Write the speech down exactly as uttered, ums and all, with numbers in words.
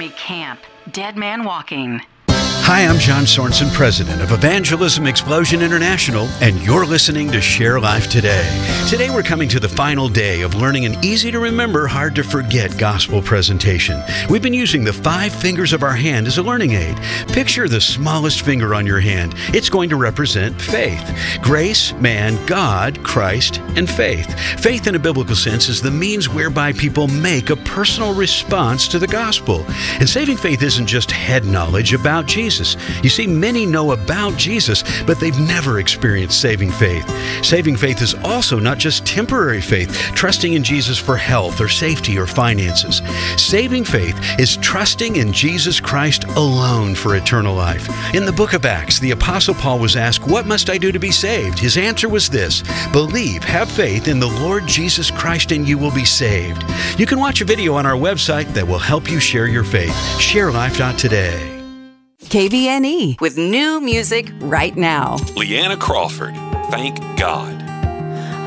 Missionary Camp, Dead Man Walking. Hi, I'm John Sorensen, president of Evangelism Explosion International, and you're listening to Share Life Today. Today we're coming to the final day of learning an easy-to-remember, hard-to-forget gospel presentation. We've been using the five fingers of our hand as a learning aid. Picture the smallest finger on your hand. It's going to represent faith. Grace, man, God, Christ, and faith. Faith in a biblical sense is the means whereby people make a personal response to the gospel. And saving faith isn't just head knowledge about Jesus. You see, many know about Jesus, but they've never experienced saving faith. Saving faith is also not just temporary faith, trusting in Jesus for health or safety or finances. Saving faith is trusting in Jesus Christ alone for eternal life. In the book of Acts, the Apostle Paul was asked, "What must I do to be saved?" His answer was this: believe, have faith in the Lord Jesus Christ, and you will be saved. You can watch a video on our website that will help you share your faith. share life dot today. K V N E with new music right now. Leanna Crawford, Thank God.